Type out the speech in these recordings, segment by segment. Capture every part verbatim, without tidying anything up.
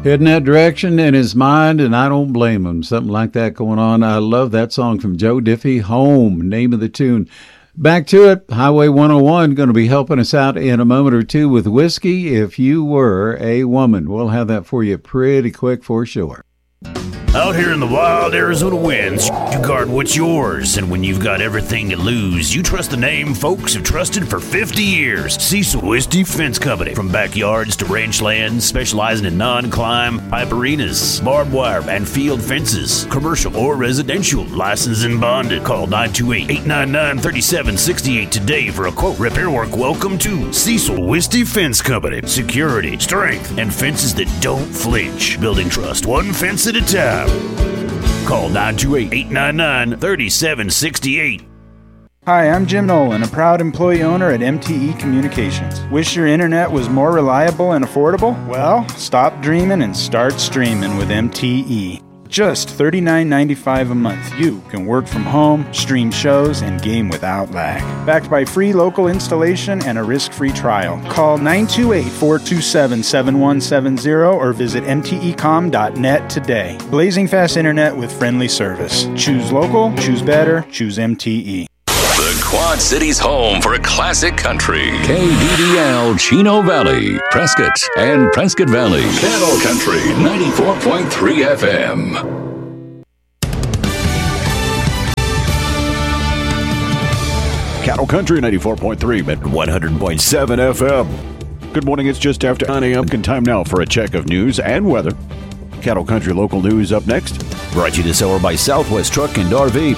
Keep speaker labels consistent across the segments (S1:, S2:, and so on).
S1: Heading that direction in his mind, and I don't blame him. Something like that going on. I love that song from Joe Diffie, Home, name of the tune. Back to it, Highway one oh one going to be helping us out in a moment or two with Whiskey If You Were a Woman. We'll have that for you pretty quick for sure.
S2: Out here in the wild Arizona winds, you guard what's yours, and when you've got everything to lose, you trust the name folks have trusted for fifty years. Cecil Wisty Fence Company. From backyards to ranch lands, specializing in non-climb, pipe arenas, barbed wire, and field fences. Commercial or residential, licensed and bonded. Call nine two eight, eight nine nine, three seven six eight today for a quote. Repair work. Welcome to Cecil Wisty Fence Company. Security, strength, and fences that don't flinch. Building trust, one fence at a time. Call nine two eight, eight nine nine, three seven six eight.
S3: Hi, I'm Jim Nolan, a proud employee owner at M T E Communications. Wish your internet was more reliable and affordable? Well, stop dreaming and start streaming with M T E. Just thirty-nine ninety-five a month. You can work from home, stream shows, and game without lag. Backed by free local installation and a risk-free trial. Call nine two eight, four two seven, seven one seven zero or visit m t e com dot net today. Blazing fast internet with friendly service. Choose local, choose better, choose M T E.
S4: The Quad Cities' home for classic country. K D D L, Chino Valley, Prescott, and Prescott Valley. Cattle Country, ninety-four point three F M.
S5: Cattle Country, ninety-four point three, at one hundred point seven F M. Good morning, it's just after nine a.m. Good time now for a check of news and weather. Cattle Country local news up next.
S6: Brought to you this hour by Southwest Truck and R V.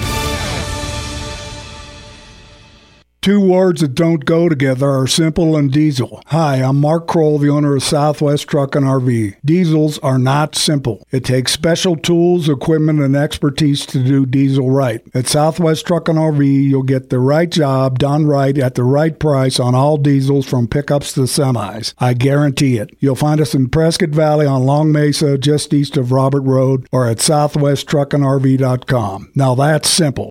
S7: Two words that don't go together are simple and diesel. Hi, I'm Mark Kroll, the owner of Southwest Truck and R V. Diesels are not simple. It takes special tools, equipment, and expertise to do diesel right. At Southwest Truck and R V, you'll get the right job done right at the right price on all diesels from pickups to semis. I guarantee it. You'll find us in Prescott Valley on Long Mesa, just east of Robert Road, or at southwest truck and r v dot com. Now that's simple.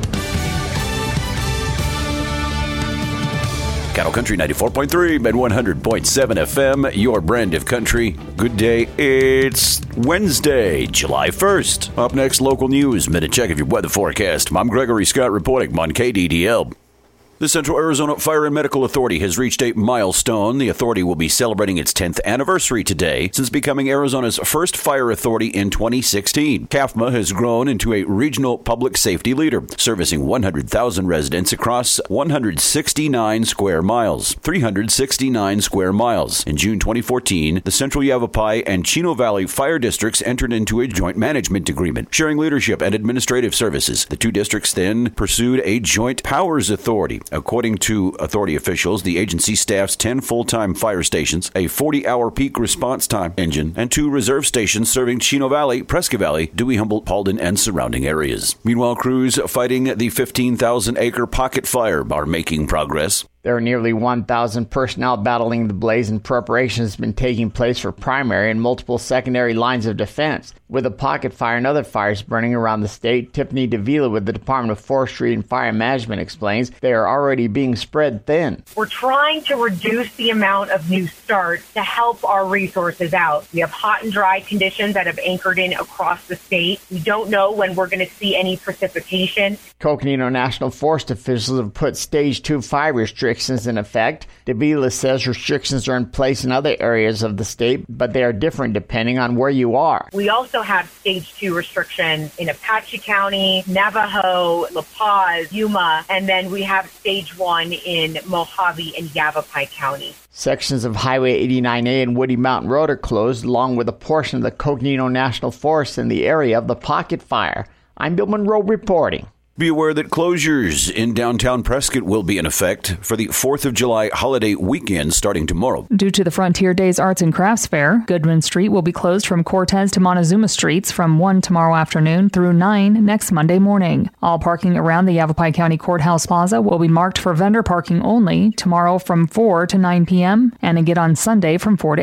S6: Cattle Country ninety-four point three, and one hundred point seven F M, your brand of country. Good day. It's Wednesday, July first. Up next, local news. Minute check of your weather forecast. I'm Gregory Scott reporting on K D D L. The Central Arizona Fire and Medical Authority has reached a milestone. The authority will be celebrating its tenth anniversary today since becoming Arizona's first fire authority in twenty sixteen. C A F M A has grown into a regional public safety leader, servicing one hundred thousand residents across one hundred sixty-nine square miles. three hundred sixty-nine square miles. In June twenty fourteen, the Central Yavapai and Chino Valley fire districts entered into a joint management agreement, sharing leadership and administrative services. The two districts then pursued a joint powers authority. According to authority officials, the agency staffs ten full-time fire stations, a forty-hour peak response time engine, and two reserve stations serving Chino Valley, Prescott Valley, Dewey, Humboldt, Paulden, and surrounding areas. Meanwhile, crews fighting the fifteen thousand acre pocket fire are making progress.
S8: There are nearly one thousand personnel battling the blaze, and preparation has been taking place for primary and multiple secondary lines of defense. With the pocket fire and other fires burning around the state, Tiffany Davila with the Department of Forestry and Fire Management explains they are already being spread thin.
S9: We're trying to reduce the amount of new starts to help our resources out. We have hot and dry conditions that have anchored in across the state. We don't know when we're going to see any precipitation.
S8: Coconino National Forest officials have put Stage two fire restrictions in effect. Davila says restrictions are in place in other areas of the state, but they are different depending on where you are.
S9: We also have Stage two restrictions in Apache County, Navajo, La Paz, Yuma, and then we have Stage one in Mojave and Yavapai County.
S8: Sections of Highway eighty-nine A and Woody Mountain Road are closed, along with a portion of the Coconino National Forest in the area of the pocket fire. I'm Bill Monroe reporting.
S6: Be aware that closures in downtown Prescott will be in effect for the fourth of July holiday weekend starting tomorrow.
S10: Due to the Frontier Days Arts and Crafts Fair, Goodman Street will be closed from Cortez to Montezuma Streets from one tomorrow afternoon through nine next Monday morning. All parking around the Yavapai County Courthouse Plaza will be marked for vendor parking only tomorrow from four to nine p.m. and again on Sunday from four to eight.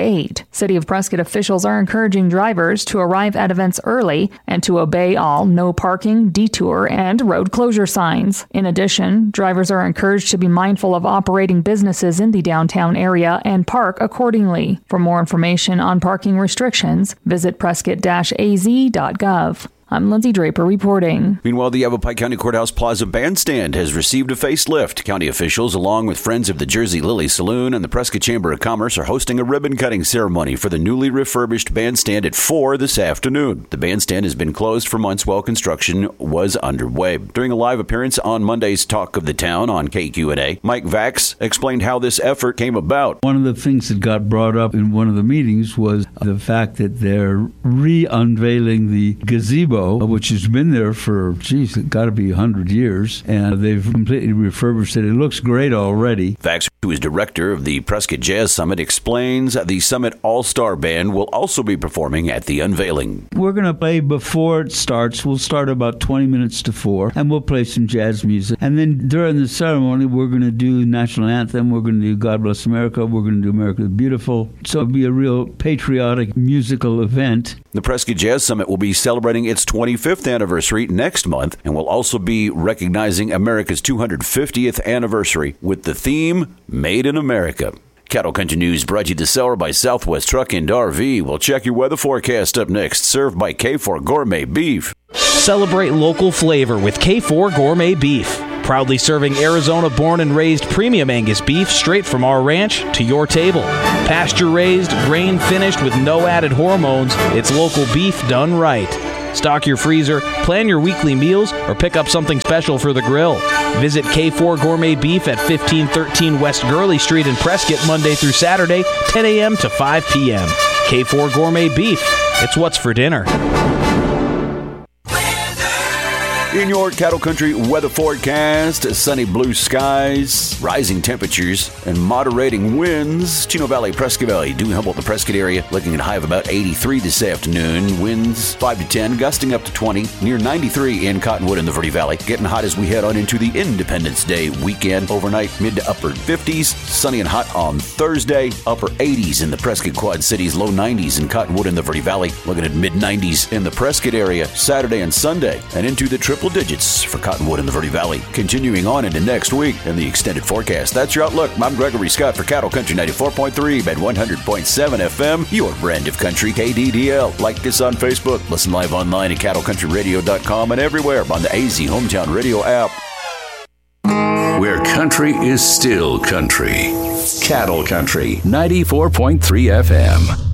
S10: City of Prescott officials are encouraging drivers to arrive at events early and to obey all no parking, detour, and road closure signs. In addition, drivers are encouraged to be mindful of operating businesses in the downtown area and park accordingly. For more information on parking restrictions, visit prescott dash a z dot gov. I'm Lindsay Draper reporting.
S6: Meanwhile, the Yavapai County Courthouse Plaza Bandstand has received a facelift. County officials, along with Friends of the Jersey Lily Saloon and the Prescott Chamber of Commerce, are hosting a ribbon-cutting ceremony for the newly refurbished bandstand at four this afternoon. The bandstand has been closed for months while construction was underway. During a live appearance on Monday's Talk of the Town on K Q and A, Mike Vax explained how this effort came about.
S11: One of the things that got brought up in one of the meetings was the fact that they're re-unveiling the gazebo, which has been there for, geez, it's got to be one hundred years, and they've completely refurbished it. It looks great already.
S6: Vax, who is director of the Prescott Jazz Summit, explains the Summit All-Star Band will also be performing at the unveiling.
S11: We're going to play before it starts. We'll start about twenty minutes to four, and we'll play some jazz music. And then during the ceremony, we're going to do National Anthem. We're going to do God Bless America. We're going to do America the Beautiful. So it'll be a real patriotic musical event.
S6: The Prescott Jazz Summit will be celebrating its twenty-fifth anniversary next month and will also be recognizing America's two hundred fiftieth anniversary with the theme Made in America. Cattle Country News brought to you this hour by Southwest Truck and R V. We'll check your weather forecast up next, served by K four Gourmet Beef.
S12: Celebrate local flavor with K four Gourmet Beef. Proudly serving Arizona-born and raised premium Angus beef straight from our ranch to your table. Pasture-raised, grain-finished with no added hormones, it's local beef done right. Stock your freezer, plan your weekly meals, or pick up something special for the grill. Visit K four Gourmet Beef at fifteen thirteen West Gurley Street in Prescott Monday through Saturday, ten a.m. to five p.m. K four Gourmet Beef. It's what's for dinner.
S6: In your Cattle Country weather forecast, sunny blue skies, rising temperatures, and moderating winds. Chino Valley, Prescott Valley, Dewey Humboldt, the Prescott area, looking at a high of about eighty-three this afternoon. Winds five to ten, gusting up to twenty, near ninety-three in Cottonwood in the Verde Valley. Getting hot as we head on into the Independence Day weekend. Overnight, mid to upper fifties, sunny and hot on Thursday, upper eighties in the Prescott Quad Cities, low nineties in Cottonwood in the Verde Valley. Looking at mid nineties in the Prescott area, Saturday and Sunday, and into the triple digits for Cottonwood in the Verde Valley. Continuing on into next week in the extended forecast. That's your outlook. I'm Gregory Scott for Cattle Country ninety-four point three and one hundred point seven F M, your brand of country, K D D L. Like us on Facebook. Listen live online at cattle country radio dot com and everywhere on the A Z Hometown Radio app.
S4: Where country is still country. Cattle Country ninety-four point three F M.